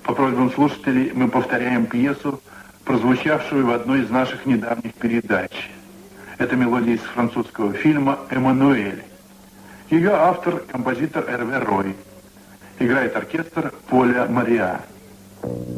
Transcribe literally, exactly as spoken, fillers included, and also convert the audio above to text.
По просьбам слушателей мы повторяем пьесу, прозвучавшую в одной из наших недавних передач. Это мелодия из французского фильма «Эммануэль». Ее автор – композитор Эрве Рой. Играет оркестр Поля Мариа.